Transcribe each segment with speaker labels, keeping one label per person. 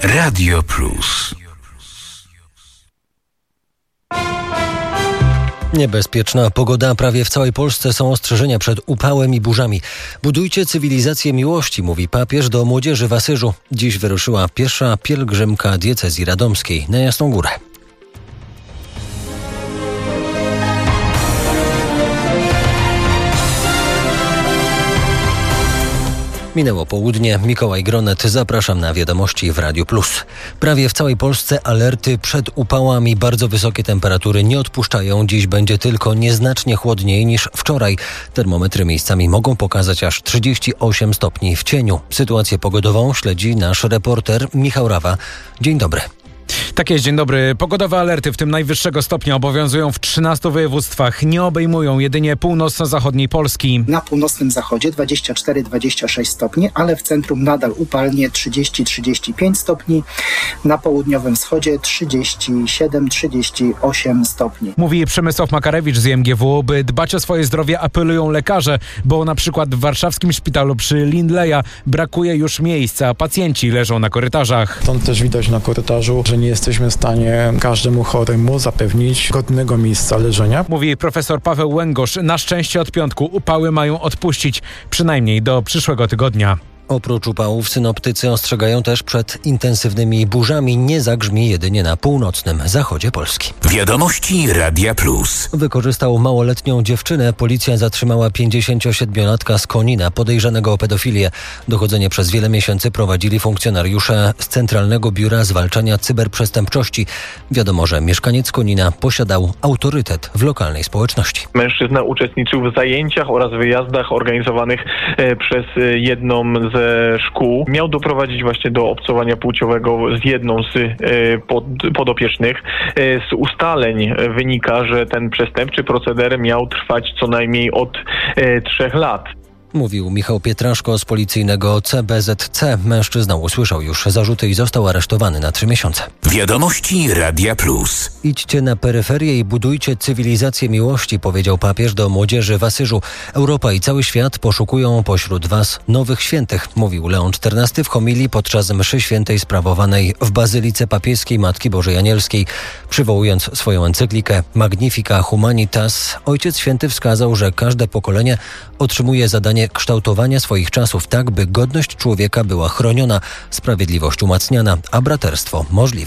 Speaker 1: Radio Plus.
Speaker 2: Niebezpieczna pogoda. Prawie w całej Polsce są ostrzeżenia przed upałem i burzami. Budujcie cywilizację miłości, mówi papież do młodzieży w Asyżu. Dziś wyruszyła pierwsza pielgrzymka diecezji radomskiej na Jasną Górę. Minęło południe. Mikołaj Gronet. Zapraszam na wiadomości w Radiu Plus. Prawie w całej Polsce alerty przed upałami. Bardzo wysokie temperatury nie odpuszczają. Dziś będzie tylko nieznacznie chłodniej niż wczoraj. Termometry miejscami mogą pokazać aż 38 stopni w cieniu. Sytuację pogodową śledzi nasz reporter Michał Rawa. Dzień dobry.
Speaker 3: Tak jest, dzień dobry. Pogodowe alerty, w tym najwyższego stopnia, obowiązują w 13 województwach. Nie obejmują jedynie północno-zachodniej Polski.
Speaker 4: Na północnym zachodzie 24-26 stopni, ale w centrum nadal upalnie 30-35 stopni. Na południowym wschodzie 37-38 stopni.
Speaker 3: Mówi Przemysław Makarewicz z IMGW. By dbać o swoje zdrowie, apelują lekarze, bo na przykład w warszawskim szpitalu przy Lindleya brakuje już miejsca, a pacjenci leżą na korytarzach.
Speaker 5: Stąd też widać na korytarzu, że nie jesteśmy w stanie każdemu choremu zapewnić godnego miejsca leżenia.
Speaker 3: Mówi profesor Paweł Łęgosz. Na szczęście od piątku upały mają odpuścić, przynajmniej do przyszłego tygodnia.
Speaker 2: Oprócz upałów synoptycy ostrzegają też przed intensywnymi burzami. Nie zagrzmi jedynie na północnym zachodzie Polski.
Speaker 1: Wiadomości Radia Plus.
Speaker 2: Wykorzystał małoletnią dziewczynę. Policja zatrzymała 57-latka z Konina, podejrzanego o pedofilię. Dochodzenie przez wiele miesięcy prowadzili funkcjonariusze z Centralnego Biura Zwalczania Cyberprzestępczości. Wiadomo, że mieszkaniec Konina posiadał autorytet w lokalnej społeczności.
Speaker 6: Mężczyzna uczestniczył w zajęciach oraz wyjazdach organizowanych przez jedną ze szkół. Miał doprowadzić właśnie do obcowania płciowego z jedną z podopiecznych. Z ustaleń wynika, że ten przestępczy proceder miał trwać co najmniej od 3 lat.
Speaker 2: Mówił Michał Pietraszko z policyjnego CBZC. Mężczyzna usłyszał już zarzuty i został aresztowany na 3 miesiące.
Speaker 1: Wiadomości Radia Plus.
Speaker 2: Idźcie na peryferię i budujcie cywilizację miłości, powiedział papież do młodzieży w Asyżu. Europa i cały świat poszukują pośród was nowych świętych, mówił Leon XIV w homilii podczas mszy świętej sprawowanej w Bazylice Papieskiej Matki Bożej Anielskiej. Przywołując swoją encyklikę Magnifica Humanitas, Ojciec Święty wskazał, że każde pokolenie otrzymuje zadanie kształtowania swoich czasów tak, by godność człowieka była chroniona, sprawiedliwość umacniana, a braterstwo możliwe.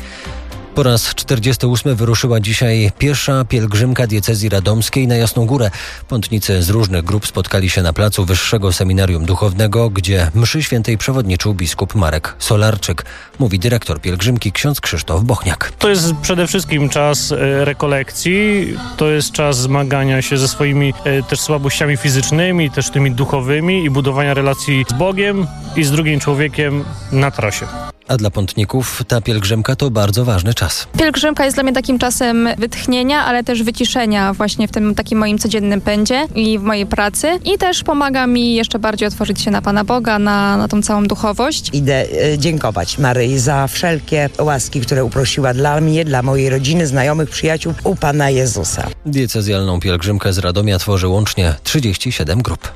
Speaker 2: Po raz 48 wyruszyła dzisiaj pierwsza pielgrzymka diecezji radomskiej na Jasną Górę. Pątnicy z różnych grup spotkali się na placu Wyższego Seminarium Duchownego, gdzie mszy świętej przewodniczył biskup Marek Solarczyk. Mówi dyrektor pielgrzymki ksiądz Krzysztof Bochniak.
Speaker 7: To jest przede wszystkim czas rekolekcji, to jest czas zmagania się ze swoimi też słabościami fizycznymi, też tymi duchowymi i budowania relacji z Bogiem i z drugim człowiekiem na trasie.
Speaker 2: A dla pątników ta pielgrzymka to bardzo ważny czas.
Speaker 8: Pielgrzymka jest dla mnie takim czasem wytchnienia, ale też wyciszenia właśnie w tym takim moim codziennym pędzie i w mojej pracy. I też pomaga mi jeszcze bardziej otworzyć się na Pana Boga, na tą całą duchowość.
Speaker 9: Idę dziękować Maryi za wszelkie łaski, które uprosiła dla mnie, dla mojej rodziny, znajomych, przyjaciół u Pana Jezusa.
Speaker 2: Diecezjalną pielgrzymkę z Radomia tworzy łącznie 37 grup.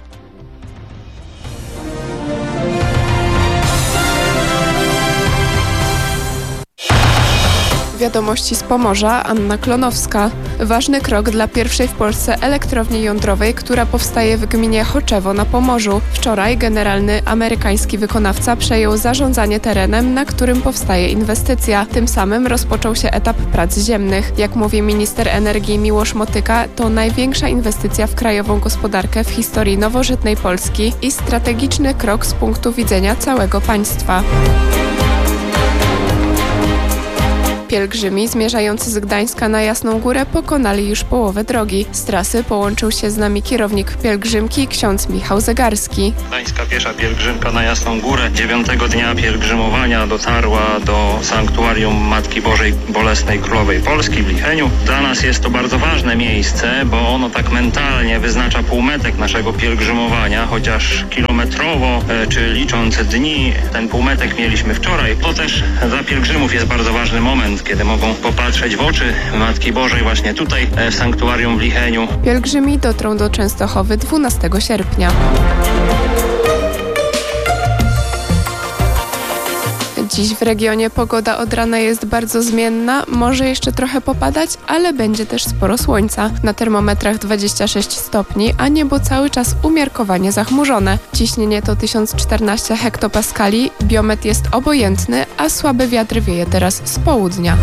Speaker 10: Wiadomości z Pomorza, Anna Klonowska. Ważny krok dla pierwszej w Polsce elektrowni jądrowej, która powstaje w gminie Choczewo na Pomorzu. Wczoraj generalny amerykański wykonawca przejął zarządzanie terenem, na którym powstaje inwestycja. Tym samym rozpoczął się etap prac ziemnych. Jak mówi minister energii Miłosz Motyka, to największa inwestycja w krajową gospodarkę w historii nowożytnej Polski i strategiczny krok z punktu widzenia całego państwa. Pielgrzymi zmierzający z Gdańska na Jasną Górę pokonali już połowę drogi. Z trasy połączył się z nami kierownik pielgrzymki ksiądz Michał Zegarski.
Speaker 11: Gdańska piesza pielgrzymka na Jasną Górę 9 dnia pielgrzymowania dotarła do sanktuarium Matki Bożej Bolesnej Królowej Polski w Licheniu. Dla nas jest to bardzo ważne miejsce, bo ono tak mentalnie wyznacza półmetek naszego pielgrzymowania, chociaż kilometrowo, czy licząc dni, ten półmetek mieliśmy wczoraj. To też dla pielgrzymów jest bardzo ważny moment, kiedy mogą popatrzeć w oczy Matki Bożej właśnie tutaj w sanktuarium w Licheniu.
Speaker 10: Pielgrzymi dotrą do Częstochowy 12 sierpnia. Dziś w regionie pogoda od rana jest bardzo zmienna, może jeszcze trochę popadać, ale będzie też sporo słońca. Na termometrach 26 stopni, a niebo cały czas umiarkowanie zachmurzone. Ciśnienie to 1014 hektopaskali, biometr jest obojętny, a słaby wiatr wieje teraz z południa.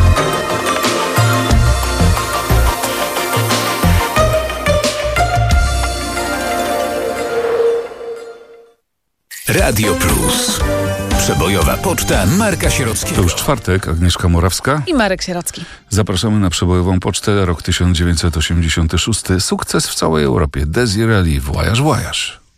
Speaker 1: Radio Plus. Przebojowa poczta Marka Sierockiego.
Speaker 12: To już czwartek, Agnieszka Morawska
Speaker 13: i Marek Sierocki.
Speaker 12: Zapraszamy na przebojową pocztę, rok 1986. Sukces w całej Europie. Desiree, Voyage, Voyage.